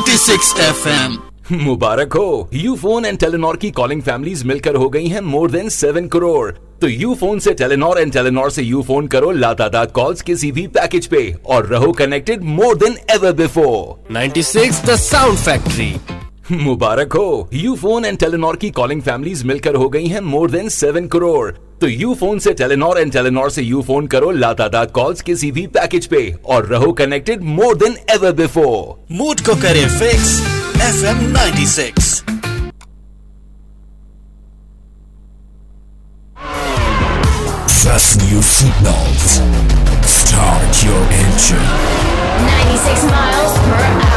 96 FM। मुबारक हो, Ufone and Telenor की calling families मिलकर हो गई हैं मोर देन 7 करोड़। तो यूफोन से टेलीनॉर एंड टेलीनॉर से यूफोन करो लातादाद कॉल्स किसी भी पैकेज पे और रहो connected more than ever before. 96 the sound factory. मुबारक हो, यूफोन एंड टेलीनॉर की कॉलिंग फैमिलीज मिलकर हो गई हैं मोर देन 7 करोड़। तो यूफोन से टेलीनॉर एंड टेलीनॉर से यूफोन करो लातादाद कॉल्स किसी भी पैकेज पे और रहो connected more than ever before. Mood को करें fix FM 96। Fasten your seatbelts. Start your engine. 96 miles per hour.